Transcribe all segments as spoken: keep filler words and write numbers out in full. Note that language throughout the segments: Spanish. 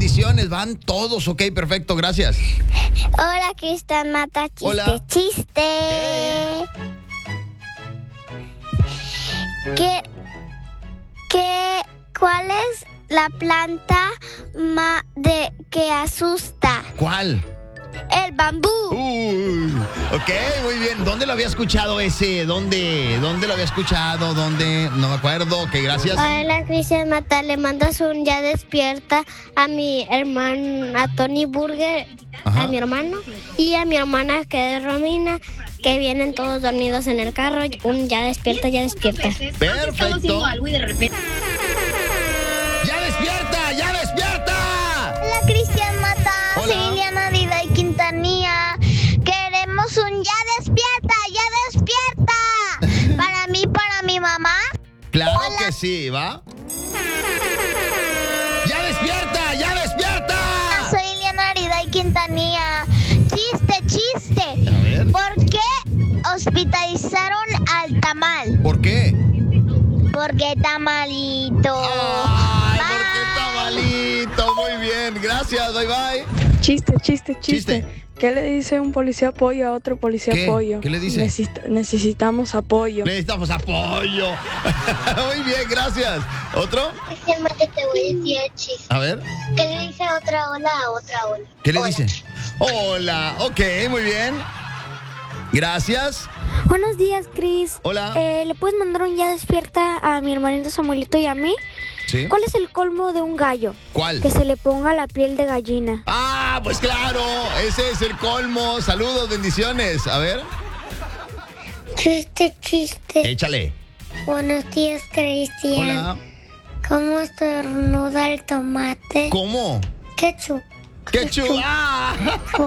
bendiciones. Van todos, ok, perfecto, gracias. Hola, Cristian Mata, chiste, Hola. chiste. ¿Qué, qué, ¿Cuál es la planta ma de que asusta? ¿Cuál? El bambú. Uy, ok, muy bien. ¿Dónde lo había escuchado ese? ¿Dónde? ¿Dónde lo había escuchado? ¿Dónde? No me acuerdo. Ok, gracias. Hola, Cristian Mata, le mandas un ya despierta a mi hermano, a Tony Burger, Ajá. a mi hermano, y a mi hermana que es Romina, que vienen todos dormidos en el carro. Un ya despierta, ya despierta. Perfecto. ¡Ya despierta! ¡Ya despierta! Hola, Cristian Mata. Hola. Soy Liliana Vida y Quintanilla. Queremos un ya despierta, ya despierta. Para mí, para mi mamá. Claro Hola. que sí, ¿va? ¡Ya despierta! ¡Ya despierta! Soy Liliana Vida y Quintanilla. Chiste, chiste. A ver. ¿Por qué hospitalizaron al tamal? ¿Por qué? Porque tamalito. ¡Ay, Bye. por qué tamalito! Muy bien, gracias, bye bye. Chiste, chiste, chiste. Chiste. ¿Qué le dice un policía pollo a otro policía ¿Qué? pollo? ¿Qué le dice? Necesita- necesitamos apoyo. Necesitamos apoyo. Muy bien, gracias. ¿Otro? Cristian Mata, te voy a decir el chiste. A ver, ¿Qué le dice otra ola a otra ola? ¿qué le Hola. dice? Hola, ok, muy bien. Gracias. Buenos días, Cris. Hola. Eh, ¿Le puedes mandar un ya despierta a mi hermanito Samuelito y a mí? ¿Sí? ¿Cuál es el colmo de un gallo? ¿Cuál? Que se le ponga la piel de gallina. Ah, pues claro, ese es el colmo. Saludos, bendiciones. A ver, Chiste, chiste. échale. Buenos días, Cristian. Hola. ¿Cómo estornuda el tomate? ¿Cómo? Ketchup. ¡Qué chulo! ¡Ah!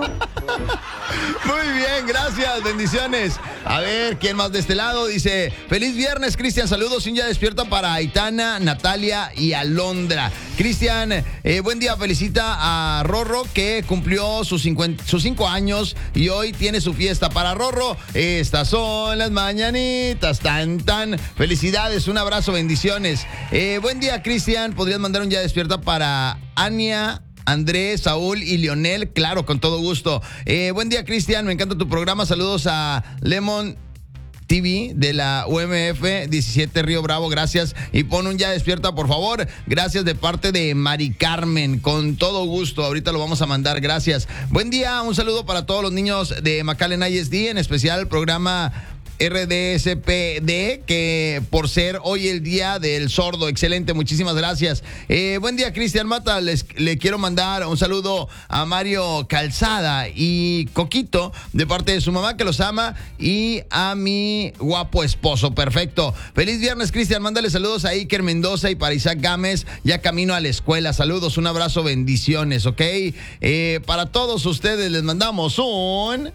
Muy bien, gracias, bendiciones. A ver, ¿quién más de este lado? Dice, feliz viernes, Cristian, saludos, un ya despierta para Aitana, Natalia y Alondra. Cristian, eh, buen día, felicita a Rorro que cumplió sus, cincuenta, sus cinco años y hoy tiene su fiesta. Para Rorro, estas son las mañanitas, tan, tan. Felicidades, un abrazo, bendiciones. Eh, buen día, Cristian, podrías mandar un ya despierta para Ania, Andrés, Saúl y Lionel, claro, con todo gusto. Eh, buen día, Cristian, me encanta tu programa. Saludos a Lemon T V de la U M F diecisiete Río Bravo, gracias. Y pon un ya despierta, por favor. Gracias de parte de Mari Carmen, con todo gusto. Ahorita lo vamos a mandar, gracias. Buen día, un saludo para todos los niños de McAllen I S D, en especial el programa R D S P D, que por ser hoy el día del sordo, excelente, muchísimas gracias. Eh, buen día, Cristian Mata, les, le quiero mandar un saludo a Mario Calzada y Coquito, de parte de su mamá que los ama, y a mi guapo esposo, perfecto. Feliz viernes, Cristian, mándale saludos a Iker Mendoza y para Isaac Gámez, ya camino a la escuela, saludos, un abrazo, bendiciones, ¿ok? Eh, para todos ustedes les mandamos un...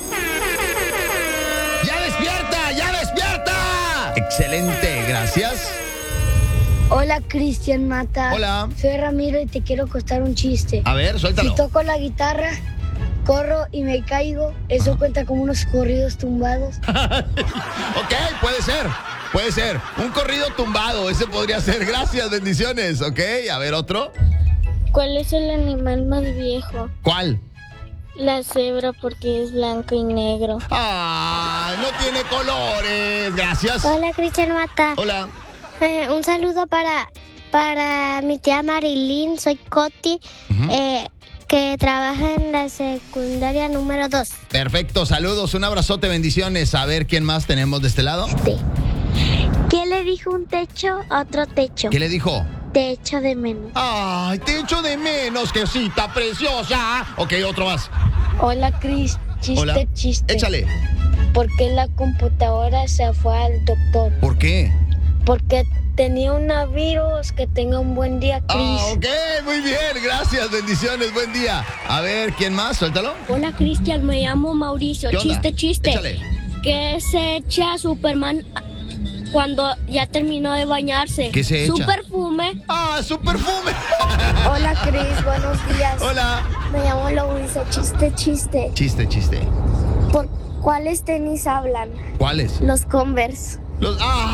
¡Ya despierta! ¡Ya despierta! Excelente, gracias. Hola, Cristian Mata. Hola. Soy Ramiro y te quiero contar un chiste. A ver, suéltalo. Si toco la guitarra, corro y me caigo, ¿eso cuenta como unos corridos tumbados? Ok, puede ser, puede ser. Un corrido tumbado, ese podría ser. Gracias, bendiciones, ok. A ver, otro. ¿Cuál es el animal más viejo? ¿Cuál? La cebra, porque es blanco y negro. Ah, no tiene colores. Gracias. Hola, Cristian Mata. Hola. Eh, un saludo para, para mi tía Marilyn, soy Coti, Ujú. eh, que trabaja en la secundaria número dos. Perfecto, saludos, un abrazote, bendiciones. A ver, ¿quién más tenemos de este lado? ¿Qué le dijo un techo a otro techo? ¿Qué le dijo? Te echo de menos. Ay, te echo de menos, que cita preciosa. Ok, otro más. Hola, Cris. Chiste, Hola. chiste. Échale. ¿Por qué la computadora se fue al doctor? ¿Por qué? Porque tenía un virus. Que tenga un buen día, Cris. Ah, ok, muy bien, gracias, bendiciones, buen día. A ver, ¿quién más? Suéltalo. Hola, Cristian, me llamo Mauricio. ¿Qué onda? Chiste, chiste. Échale. ¿Qué se echa Superman cuando ya terminó de bañarse? ¿Qué se echa? Su perfume. ¡Ah, su perfume! Hola, Cris. Buenos días. Hola. Me llamo Laurisa. Chiste, chiste. Chiste, chiste. ¿Por cuáles tenis hablan? ¿Cuáles? Los Converse. Los, ah,